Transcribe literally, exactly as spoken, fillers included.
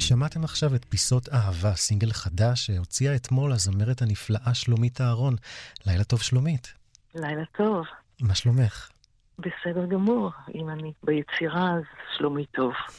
שמעתם עכשיו את פיסות אהבה, סינגל חדש שהוציאה אתמול הזמרת הנפלאה שלומית אהרון. לילה טוב שלומית. לילה טוב. מה שלומך? בסדר גמור. אם אני ביצירה אז שלומי טוב.